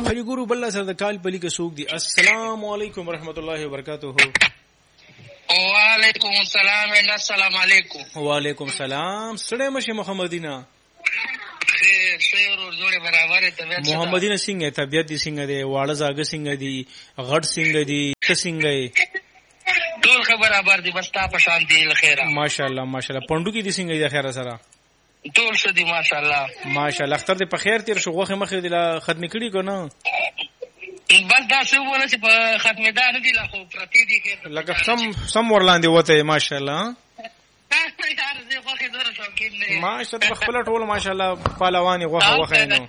خلی ګورو بل سره د کال پلی کې سوق دي. السلام علیکم ورحمت الله وبرکاتہ. وعلیکم السلام. السلام علیکم. وعلیکم السلام. سړی مشه محمدینا خیر ور جوړه برابر طبيعت. محمدینا څنګه طبيعت دي څنګه دي واړه زاګه څنګه دي غټ څنګه دي څنګه دي ټول خبر برابر دي بس تا په شان دي خیره. ماشاءالله ماشاءالله. پوندو کې دي څنګه دي خیره سره ټول څه دي ماشاءالله ماشاءالله. اختر دې په خیر تیر شو غوخه مخه دي لا ختم کړي کو نه بس دا څه ونه چې په ختمه ده نه دي لا خو پرتی دي کې لکه سم ورلاندې وته ماشاءالله. یار زه خو کې زره شوقین نه ماشاءالله خپل ټول ماشاءالله پهلوانی غوخه نو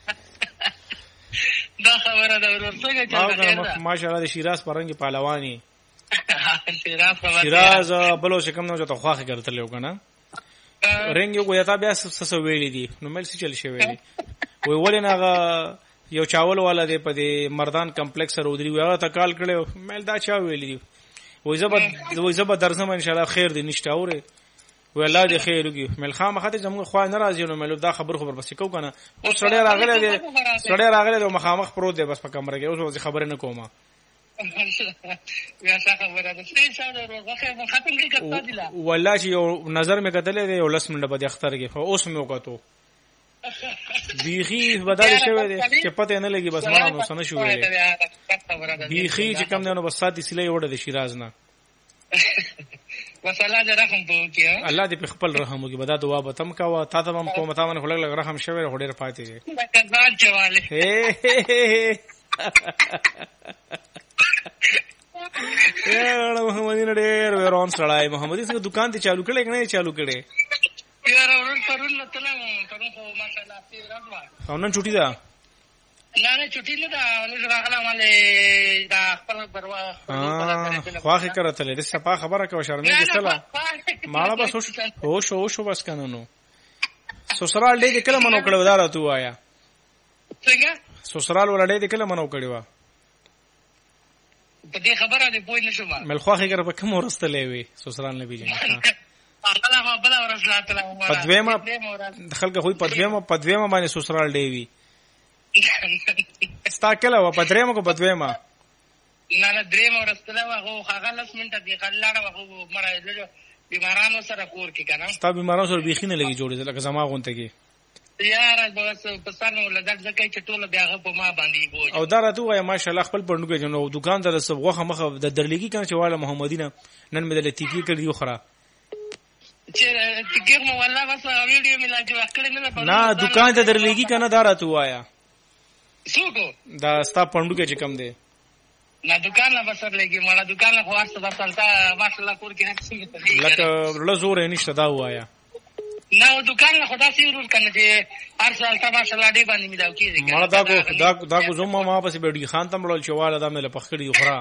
دا خبره ده ورته چې ماشاءالله د شیراز پرنګ پهلوانی شیراز بلو شکم نو ته خواخه ګرځلې وکنه رنګ یو غویا تا بیا څه ویلې دي نو مل څه چل شي ویلې وی ولناغه یو چاول والا دی په دې مردان کمپلیکس رودري ویغه ته کال کړو مل دا چا ویلې دي وې زبر درسم ان شاء الله خیر دي نشته اوره وی الله دې خیر وکي مل خامخته زموږ خو ناراضي نو مل دا خبر بس کو کنه او سړی راغله د مخامخ پروت دی بس په کمره کې اوس خبر نه کومه یا څه خبره ده چې څنګه ورغه ختم کې کړه دي لا والله چې یو نظر مې کتلې دی یو لس منډه په اختر کې اوس مې وکړو بیخي بدل شوی دی چې پته نه لګي بس ما نو سن شو ویلې بیخي چې کم نه نو بس ساتي سلې وړه د شیراز نه وصلا دې رحم وکړي الله دې په خپل رحم وکړي بدا دعا به تم کا تا ته هم کوم تا باندې خلک رحم شوی هډر پاتې دي ځان چواله یاره محمدین ډېر ورون سړی محمدین څنګه دکان ته چالو کړي کنه چالو کړي یاره ورن پرون لته پرون خو ماشاءالله سی راځه او نن چټي ده نه چټي نه ده نو راغله مالې دا خپل پروا خواخه کرتلې د صفه خبره کوي شرمې کېستله ماړه بس هوش بس کنه نو سسرال دې کله منو کړو ودار ته وایا څنګه سسرال ولړې دې کله منو کړو په دې خبره دې پوه نشم مل خواخه کر په کوم ورستلې وي سسرال نه پیژنې الله بل ورسلاته پدویما خلک خو پدویما باندې سسرال دی وی ستا کله و پدریما کو پدویما نه دریم ورسته هغه هغه لس منټه دی خلاړه هغه مړای دلو بیمارانو سره کور کې کنه ستا بیمارانو سره بیخینه لګي جوړې لکه زما غونته کې یار بس پسانو ولدل زکه چې ټوله بیاغه په ما باندې بوج او دا راته وای ماشاءالله خپل پړنو کې جنو دکان در سب غوخه مخه د درلګي کنه چې والا محمدینه نن مې د لتیکی کړی خو را چې تګر مو والله بس ویډیو ملا جوړ کړی نه دکان ته درلګي کنه دا راته وایا څوک دا ستا پړنو کې چې کم دی نه دکان لا بسر لګي مړه دکان خو واسطه بسلتا ماشاءالله کور کې هڅه لکه لزور نشته دا وایا نو دکان له خدا سي ورول کنه چې هر سال تا ماشاءالله دې باندې میداو کیږي ما دا کو زما ما پسې بیډي خان تم ورول چواله دا مې له پخړی خورا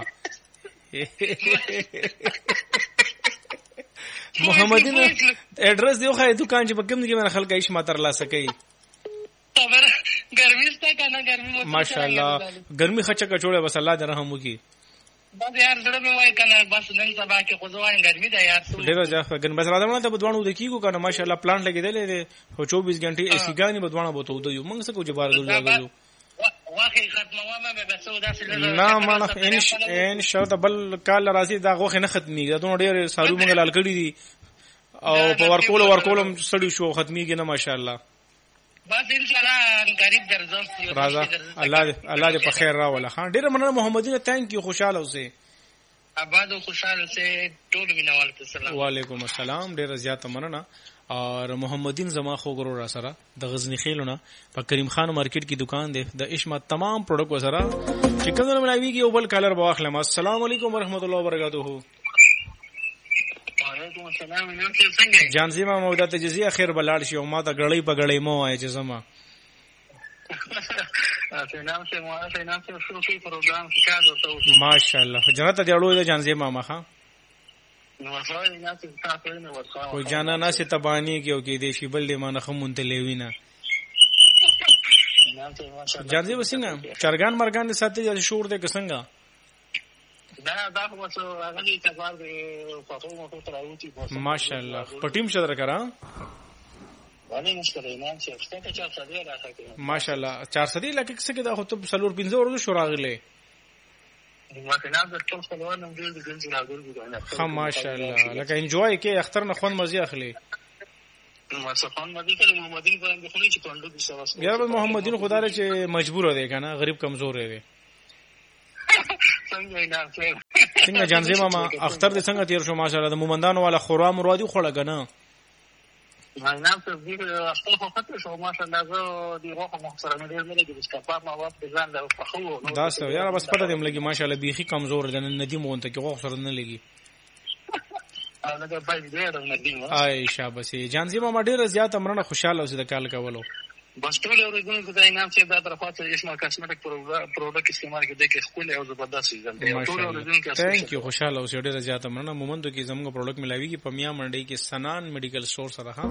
محمدین ایڈریس دیو خای دکان چې په کوم کې من خلک ایش ماتر لا سکی خبر ګرمي ستا کنه ګرمي ماشاءالله ګرمي خچه کچوړه بس الله دې رحم وکي بس یار زړه مې وای کنه بس نن سبا کې خو ځوان ګرمي ده یار ډېر ځه ګن بس راځم ته بدوانو د کیګو کنه ماشاءالله پلانټ لګیدلې دي خو 24 غنټه اسی ګانی بدوانه بوته ودو یو موږ څه کو جبار ګرځو واخی ختمه ما به بس ودا سره نه ما ان شاء الله بل کال راځي دا غوخه نه ختمي دا دوه ډېر سارو موږ لال کړی دي او په ورکولم سړی شو ختميږي نه ماشاءالله بس ان شاء الله قریب درځم راځه الله دې په خیر راوله خان ډېر مننه محمدینه ثانک یو خوشاله اوسه آباد او خوشاله سه ټول مینوال ته سلام وعلیکم السلام ډېر زیات مننه اور محمدین زما خو ګرو را سره د غزنی خیلونه په کریم خان مارکیټ کی دکان دی د اشما تمام پروډکټ سره چې کومه ملایوي کې اوبل کالر بواخلم السلام علیکم ورحمت الله وبرکاتہ وعلیکم السلام نن څنګه جانزی ما موده تجزیه خیر بلاړ شي او ما ته غړی په غړی مو وای چې زما ماشاءالله جنت ته اړو د جانزی ما مخه خو جانا ناس تبانی کیو کې دې شی بل دې ما نه خمون ته لیوینا جانزی وسینګه چرګان مرګان دې ساتي شور دې څنګه دا خو څو هغه کار په خپل مو ته راوتی ماشاءالله پټیم شدر کرا باندې مشکل نه چې څه ته 400 راځي ماشاءالله 400 لکه څه کې دا خو ته سلور 15 ورځې شو راغله مثلا د ټول خپلوانو دې د ګنځ راغلي خو ماشاءالله لکه انجوای کې اختر نه خون مزي اخلي مسخان مدي کله محمدین باندې خو نه چې پاندو د سواس یا محمدین خدای چې مجبور دی کنه غریب کمزور دی څنګه جانځي ماما اختر دې څنګه تیر شو ماشاءالله د مومندانو والا خورام مرادي خوړه کنه نه په دې اختر خو خطر شو ماشاءالله زه دې غوخه محترمه ډیر نه لګي چې کفار ما وخت ځان له فخو دا څه یاره بس پته دې ملګي ماشاءالله بيخي کمزور دی نه ندی مونته کې غوخ سره نه لګي او دا پای دې نه ندی آی شابسي جانځي ماما ډیر زیات امرنه خوشاله اوسې د کال کولو بس ټول ورځې د انعام چې دا طرفاته اسمه کاسمیټک پروډکټ استعمال کې د کې خپل او زبردست ځم ټول ورځې کې ثانک یو خوشاله اوسې ډیر زیات امرنه مومندو کې زموږ پروډکټ ملاويږي په میا منډي کې سنان میډیکل سٹور سره ها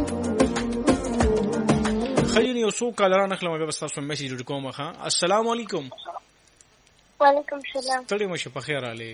خلینی یو څو کالران اخلم به بس تاسو میسج ډ کوم ها السلام علیکم وعلیکم السلام تړي مشه په خیر علي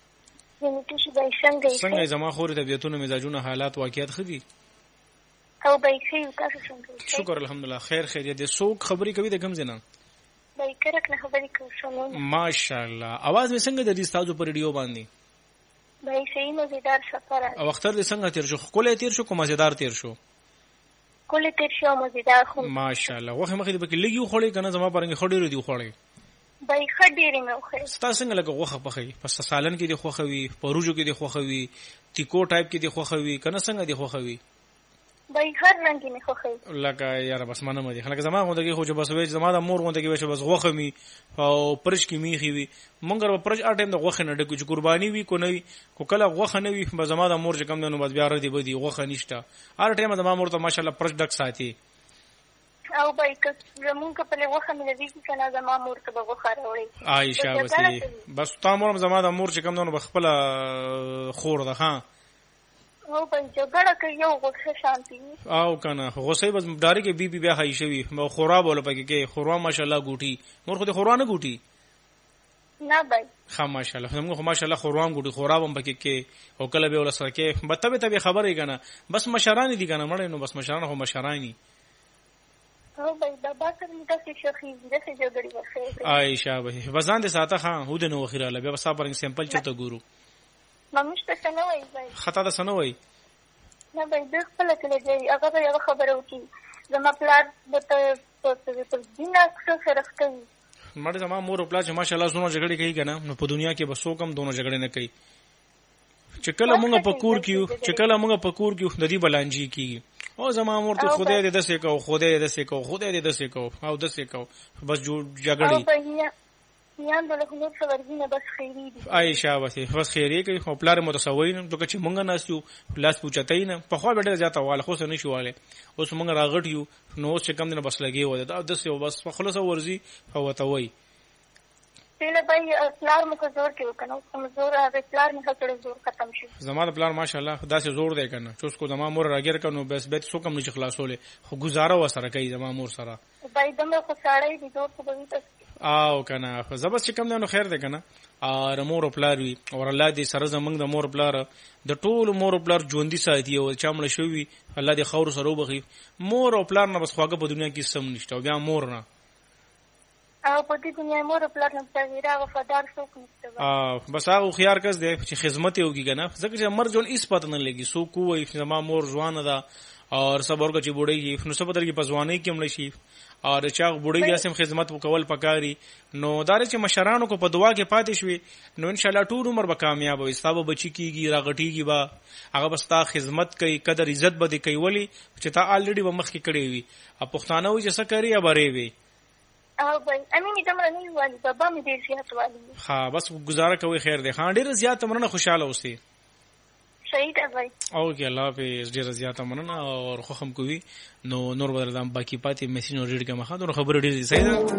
څنګه زما خوري طبيعتونو مزاجونه حالات واقعیت خدي او بایخي تاسو څنګه شکر الحمدلله خیر خیریت دې څوک خبري کوي د کوم ځنه بایکرک نه خبري کوم ماشاءالله आवाज مې څنګه د دې تاسو پر ریډیو باندې بایخي مزیدار سفر او اختر دې څنګه تیر شو کولې تیر شو کوم مزیدار تیر شو کولې تیر شو مزیدار خو ماشاءالله وخت مخې د بکې لګي خوړې کنه زما پرنګ خډې ردی خوړې بایخه ډېرې مې خوړې تاسو څنګه لګه غوخه پخې پس سالن کې دي خوخوي پروجو کې دي خوخوي ټیکو ټایپ کې دي خوخوي کنه څنګه دي خوخوي بای هر رنگ نه خوخوي لکه یاره بس منه مې خلک زما غونډه کې خو چې بس وې زما د مور غونډه کې وشه بس غوخه می او پرش کې میخي وي مونږ په پرش اټیم د غوخه نه ډکو چې قرباني وي کو نه وي کو کله غوخه نه وي بس زما د مور چې کم نه بس بیا ردی بدی غوخه نشته هر ټیم زما مور ته ماشالله پرش ډک ساتي او بای که زمونږ په لغوخه مې لوي کنه زما مور ته غوخه راوړي عائشہ وسی بس تا مور زما د مور چې کم نه بخپل خور ده ها او په جګړه کې یو غوښه شانتي او کنه غوسه بس داری کې بي بي بیا هي شوی مو خورا بوله پکې کې خورا ماشاءالله ګوټي مور خو دې خورا نه ګوټي نه بای خا ماشاءالله موږ ماشاءالله خورام ګوټي خورا بم پکې کې او کله به ول سره کې بتبه تبه خبرې کنه بس مشران دي کنه مړ نو بس مشران خو مشرانی او بای دا باکر میته چې شخصي دغه جګړې وخت عائشہ به وزن دې ساته خان هو دې نو خیره لبه بس پر سیمپل چته ګورو مامشته څنګه وای بای خطا ده سنوي نه بای د خپل کله دی هغه به یو خبره وکي زما پلار د په دینه سره کوي مړ زما مور پلا چې ماشاءالله زونه جګړه کوي کنه نو په دنیا کې بسو کم دونو جګړه نه کوي چې کله موږ په کور کیو د دې بلانجی کیږي او زما مور ته خدای دې دسه کو خدای دې دسه کو او دسه کو بس جګړه یان د له نور څورګینه بس خیری دي عائشہ وسی بس خیری کوي خو پلار متسوین نو چې مونږ ناسو لاس پوچتای نه په خو ډېر زیاته واله خو نه شواله اوس مونږ راغټیو نو چې کم نه بس لګي و دا دسه بس په خلاص ورزي او وتوي پیله بای پلار مو زور کې وکنه کمزور هغه پلار مې خطر زور ختم شي زموږ پلار ماشاءالله داسې زور دی کنه چې اوس کو زموږ مور راګر کنو بس به څوک هم نشي خلاصوله خو گزاره وسره کوي زموږ مور سره بای دمه خو ساړی دي زور په بوي او کنه خو زبس چې کم نه خیر دی کنه ا مور پلار وی او الله دې سره زمنګ د مور پلار د ټول مور پلار ژوندۍ ساتي او چامل شوی الله دې خور سره وبخي مور او پلار نه بس خواګه په دنیا کې سم نشته بیا مور نه او په دې دنیا مور پلار نه تغیرا وفادار څوک نشته بس هغه خيار کس دی چې خدمت یې وکي کنه ځکه چې مر جون اس پته نه لګي سو کوی زما مور ځوان ده او صبر کو چې بوډۍ نو سبا درګي په ځواني کې مړ شي او چا بوډۍ جاسم خدمت وکول پکاري نو دار چې مشرانو کو په دعا کې پاتې شوي نو ان شاء الله ټول عمر به کامیاب وي ستاسو بچی کیږي راغټيږي با هغه بس تا خدمت کوي قدر عزت به کوي ولی چې تا الریډي به مخ کې کړی وي ا پښتانه وي چې څه کوي یا بری وي او بای امینه دمر نه والی بابا مې ډیر زیات والی ها بس گزاره کوي خیر دی خان ډیر زیات مننه خوشاله اوسئ صحیح ده بھائی اوکے الله حافظ ډیر زیاته مننه او خو هم کوي نو نور بدل باقی پاتې میسج نو ریډ کما خاطر خبر ډیر صحیح ده